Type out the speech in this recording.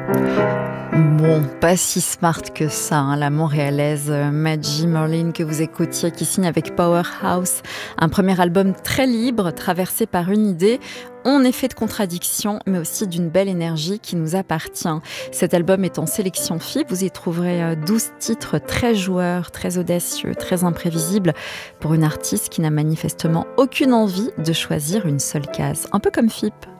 Bon, pas si smart que ça, hein, la montréalaise Maggie Merlin que vous écoutiez, qui signe avec Powerhouse, un premier album très libre, traversé par une idée, en effet de contradiction, mais aussi d'une belle énergie qui nous appartient. Cet album est en sélection FIP, vous y trouverez 12 titres très joueurs, très audacieux, très imprévisibles, pour une artiste qui n'a manifestement aucune envie de choisir une seule case, un peu comme FIP.